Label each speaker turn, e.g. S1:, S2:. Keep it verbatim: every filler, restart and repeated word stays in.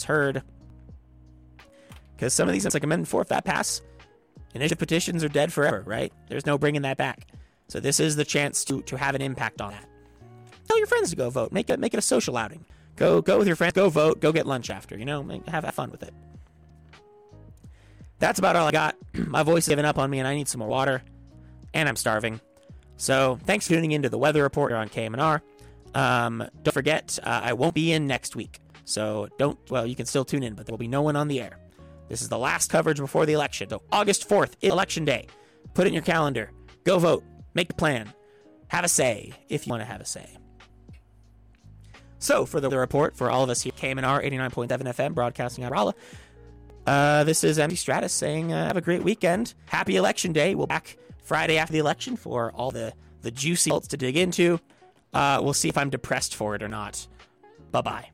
S1: voice heard. Because some of these, it's like Amendment four, if that pass, initiative petitions are dead forever, right? There's no bringing that back. So this is the chance to to have an impact on that. Tell your friends to go vote. Make it make it a social outing. Go go with your friends. Go vote. Go get lunch after. You know, have, have fun with it. That's about all I got. My voice is giving up on me, and I need some more water. And I'm starving. So thanks for tuning into the weather report here on K M N R. Um, don't forget, uh, I won't be in next week. So don't, well, you can still tune in, but there will be no one on the air. This is the last coverage before the election. So August fourth is election day. Put it in your calendar. Go vote. Make a plan. Have a say if you want to have a say. So for the report, for all of us here at K M N R eighty-nine point seven F M, broadcasting out of Rolla, uh, this is M D Stratus saying uh, have a great weekend. Happy election day. We'll be back Friday after the election for all the, the juicy results to dig into. Uh, we'll see if I'm depressed for it or not. Bye-bye.